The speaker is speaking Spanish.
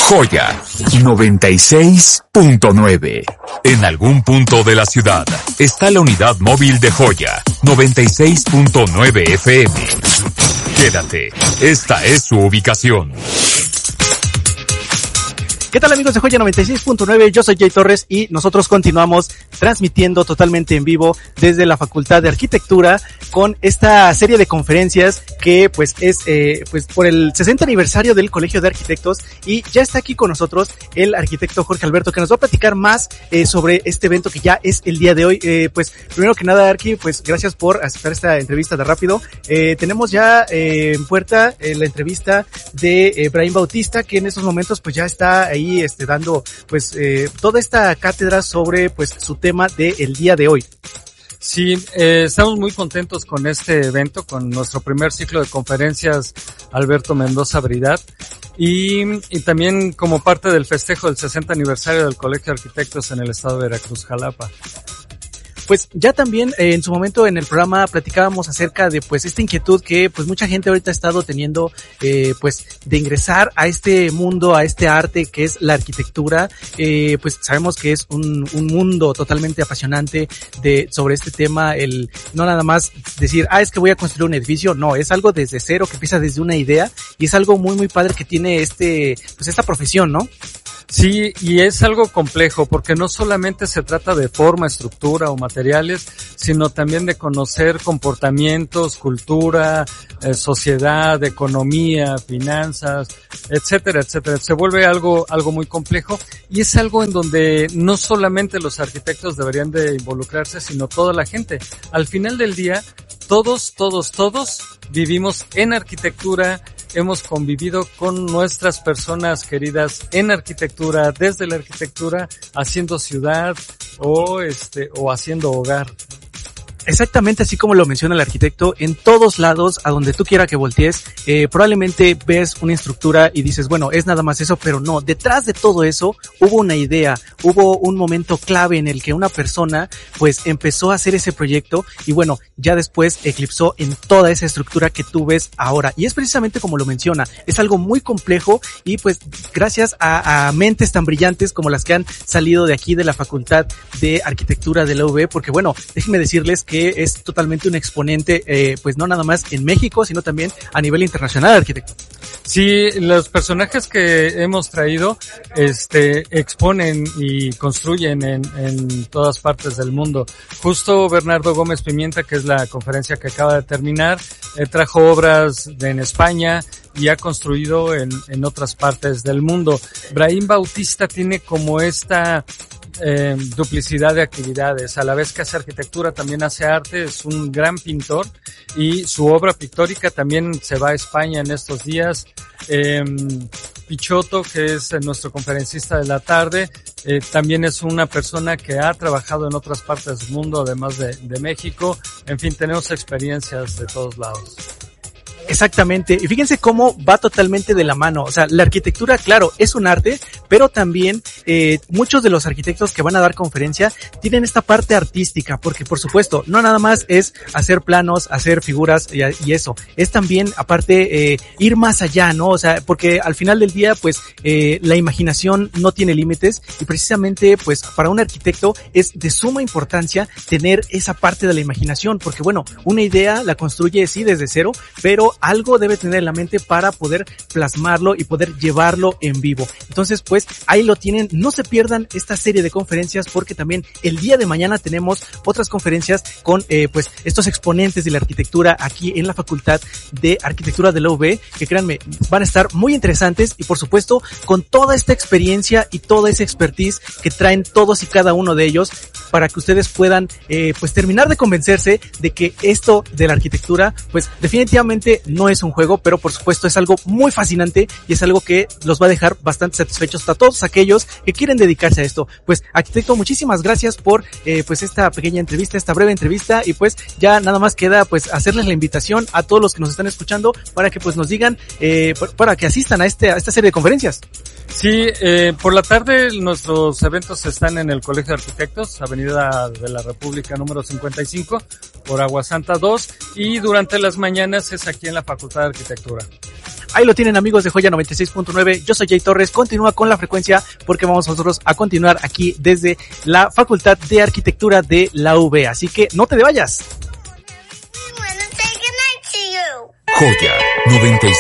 Joya 96.9. En algún punto de la ciudad está la unidad móvil de Joya 96.9 FM. Quédate, esta es su ubicación. ¿Qué tal, amigos de Joya 96.9? Yo soy Jay Torres y nosotros continuamos transmitiendo totalmente en vivo desde la Facultad de Arquitectura con esta serie de conferencias que pues es pues por el 60 aniversario del Colegio de Arquitectos, y ya está aquí con nosotros el arquitecto Jorge Alberto, que nos va a platicar más sobre este evento que ya es el día de hoy. Pues primero que nada, Arqui, pues gracias por aceptar esta entrevista de rápido. Tenemos ya en puerta la entrevista de Brahim Bautista, que en estos momentos pues ya está ahí dando pues toda esta cátedra sobre pues su tema del día de hoy. Sí, estamos muy contentos con este evento, con nuestro primer ciclo de conferencias Alberto Mendoza Bridat, y también como parte del festejo del 60 aniversario del Colegio de Arquitectos en el estado de Veracruz, Jalapa. Pues ya también en su momento en el programa platicábamos acerca de pues esta inquietud que pues mucha gente ahorita ha estado teniendo pues de ingresar a este mundo, a este arte que es la arquitectura. Pues sabemos que es un mundo totalmente apasionante sobre este tema, el no nada más decir, es que voy a construir un edificio, no, es algo desde cero, que empieza desde una idea, y es algo muy muy padre que tiene pues esta profesión, ¿no? Sí, y es algo complejo porque no solamente se trata de forma, estructura o materiales, sino también de conocer comportamientos, cultura, sociedad, economía, finanzas, etcétera, etcétera. Se vuelve algo muy complejo, y es algo en donde no solamente los arquitectos deberían de involucrarse, sino toda la gente. Al final del día, todos vivimos en arquitectura. Hemos convivido con nuestras personas queridas en arquitectura, desde la arquitectura, haciendo ciudad o haciendo hogar. Exactamente así como lo menciona el arquitecto, en todos lados, a donde tú quieras que voltees, probablemente ves una estructura y dices, bueno, es nada más eso, pero no, detrás de todo eso hubo una idea, hubo un momento clave en el que una persona pues empezó a hacer ese proyecto, y bueno, ya después eclipsó en toda esa estructura que tú ves ahora, y es precisamente como lo menciona, es algo muy complejo, y pues gracias a mentes tan brillantes como las que han salido de aquí de la Facultad de Arquitectura de la UB, porque bueno, déjenme decirles que es totalmente un exponente, pues no nada más en México, sino también a nivel internacional, arquitecto. Sí, los personajes que hemos traído, exponen y construyen en todas partes del mundo. Justo Bernardo Gómez Pimienta, que es la conferencia que acaba de terminar, trajo obras en España y ha construido en otras partes del mundo. Brahim Bautista tiene como esta duplicidad de actividades. A la vez que hace arquitectura, también hace arte, es un gran pintor, y su obra pictórica también se va a España en estos días. Pichotto, que es nuestro conferencista de la tarde, también es una persona que ha trabajado en otras partes del mundo, además de México. En fin, tenemos experiencias de todos lados. Exactamente, y fíjense cómo va totalmente de la mano. O sea, la arquitectura, claro, es un arte, pero también muchos de los arquitectos que van a dar conferencia tienen esta parte artística, porque por supuesto, no nada más es hacer planos, hacer figuras y eso, es también aparte ir más allá, ¿no? O sea, porque al final del día, pues la imaginación no tiene límites, y precisamente pues para un arquitecto es de suma importancia tener esa parte de la imaginación, porque bueno, una idea la construye sí desde cero, pero algo debe tener en la mente para poder plasmarlo y poder llevarlo en vivo. Entonces, pues, ahí lo tienen. No se pierdan esta serie de conferencias, porque también el día de mañana tenemos otras conferencias con, pues, estos exponentes de la arquitectura aquí en la Facultad de Arquitectura de la UB, que créanme, van a estar muy interesantes, y por supuesto, con toda esta experiencia y toda esa expertise que traen todos y cada uno de ellos, para que ustedes puedan, pues, terminar de convencerse de que esto de la arquitectura, pues, definitivamente no es un juego, pero por supuesto es algo muy fascinante, y es algo que los va a dejar bastante satisfechos a todos aquellos que quieren dedicarse a esto. Pues, arquitecto, muchísimas gracias por pues esta pequeña entrevista, esta breve entrevista, y pues ya nada más queda pues hacerles la invitación a todos los que nos están escuchando para que pues nos digan, para que asistan a esta serie de conferencias. Sí, por la tarde nuestros eventos están en el Colegio de Arquitectos, Avenida de la República número 55, por Agua Santa 2, y durante las mañanas es aquí en la Facultad de Arquitectura. Ahí lo tienen, amigos de Joya 96.9. Yo soy Jay Torres. Continúa con la frecuencia porque vamos nosotros a continuar aquí desde la Facultad de Arquitectura de la UB. Así que no te vayas. Joya 96.